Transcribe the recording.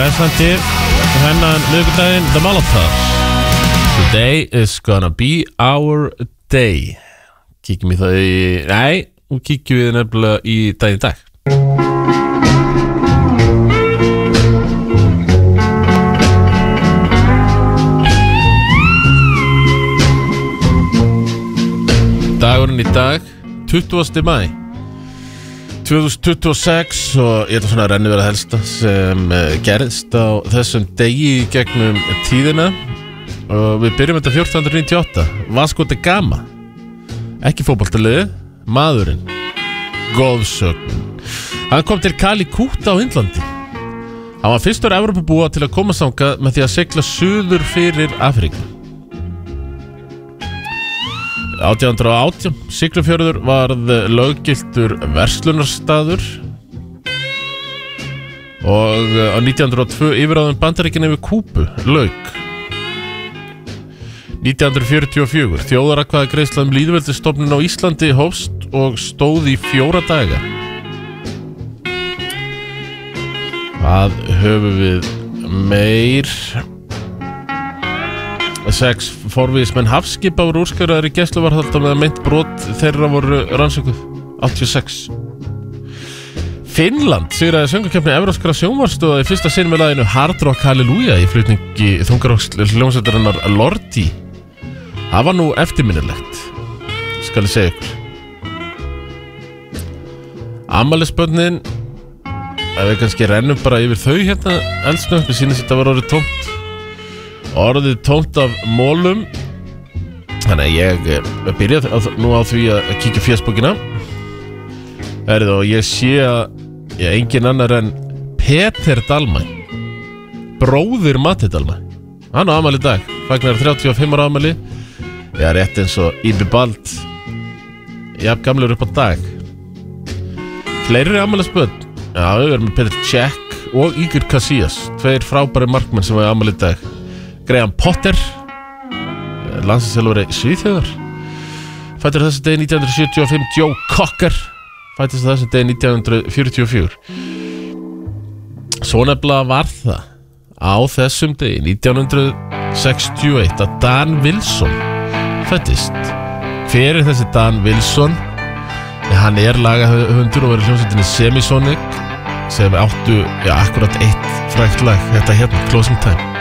Hressandi hennan miðvikudaginn The Molotovs. Today is gonna be our day. Kíkjum í það í... Nei, nú kíkjum við nefnilega í daginn í dag. Dagurinn í dag, 20. maí 2026 og ég ætla svona að renni vera helsta sem gerðist á þessum degi í gegnum tíðina og við byrjum þetta 1498 Vasco da Gama, ekki fótboltaliði, maðurinn, goðsögn. Hann kom til Kalikúta á Indlandi. Hann var fyrstur Evrópubúa til að koma þangað með því að sigla suður fyrir Afríku. 1818 Siglufjörður varð löggiltur verslunarstaður og á 1902 yfirráðum Bandaríkjanna yfir Kúbu lauk. 1944 þjóðaratkvæðagreiðsla lýðveldisstofnun á Íslandi hófst og stóð í 4 daga. Hvað höfum við meir? 6 forvígismenn hafskipa voru úrskurðaðir í gæsluvarðhald með að meint brot þeirra voru rannsökuð. 86 Finnland sigraði söngvakeppni evrópskra sjónvarpsstöðva í fyrsta sinn með laginu Hard Rock Hallelujah í flutningi þungaroksljómsveitarinnar Lordi. Það var nú eftirminnilegt, skal ég segja ykkur. Afmælisbörnin, ef við kannski rennum bara yfir þau hérna eldsnöggt, við sýnum þetta var orðið tómt. Orðið tómt af mólum. Þannig að ég byrjaði nú á því að kíkja Facebookina. Og ég sé að engin annar en Peter Dalmæ, bróðir Matti Dalmæ. Hann á afmæli í dag, fagnar 35 ára afmæli. Já, rétt eins og Íbi Bald, jafn gamlegur upp á dag. Fleiri afmælisbörn. Já, við erum með Peter Cech og Iker Casillas, 2 frábæri markmenn sem var afmæli í dag. Graham Potter, landsliðsþjálfari Svíþjóðar, fæddur þessi degi 1975. Joe Cocker, fæddist þessi degi 1944. Svo nefnilega var það á þessum degi 1961 að Dan Wilson fæddist. Hver þessi Dan Wilson? Hann lagahöfundur og verið hljómsveitinni Semisonic sem áttu akkurat eitt frægt lag, þetta hérna, Closing Time.